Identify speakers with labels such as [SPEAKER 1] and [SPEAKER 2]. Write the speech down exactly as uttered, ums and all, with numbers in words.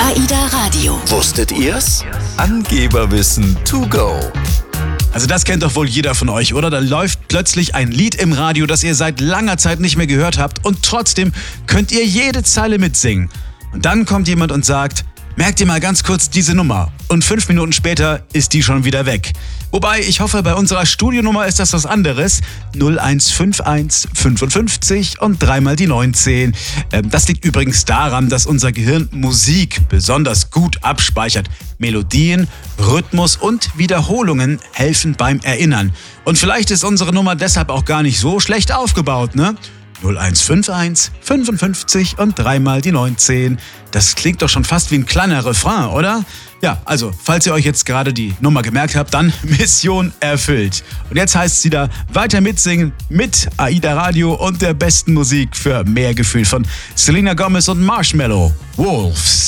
[SPEAKER 1] AIDA Radio.
[SPEAKER 2] Wusstet ihr's? Angeberwissen to go.
[SPEAKER 3] Also das kennt doch wohl jeder von euch, oder? Da läuft plötzlich ein Lied im Radio, das ihr seit langer Zeit nicht mehr gehört habt und trotzdem könnt ihr jede Zeile mitsingen. Und dann kommt jemand und sagt, merkt ihr mal ganz kurz diese Nummer. Und fünf Minuten später ist die schon wieder weg. Wobei, ich hoffe, bei unserer Studionummer ist das was anderes. null eins fünf eins fünfundfünfzig und dreimal die neunzehn. Ähm, das liegt übrigens daran, dass unser Gehirn Musik besonders gut abspeichert. Melodien, Rhythmus und Wiederholungen helfen beim Erinnern. Und vielleicht ist unsere Nummer deshalb auch gar nicht so schlecht aufgebaut, ne? null eins fünf eins fünfundfünfzig und dreimal die neunzehn. Das klingt doch schon fast wie ein kleiner Refrain, oder? Ja, also, falls ihr euch jetzt gerade die Nummer gemerkt habt, dann Mission erfüllt. Und jetzt heißt es wieder weiter mitsingen mit AIDA Radio und der besten Musik für mehr Gefühl von Selena Gomez und Marshmello. Wolves.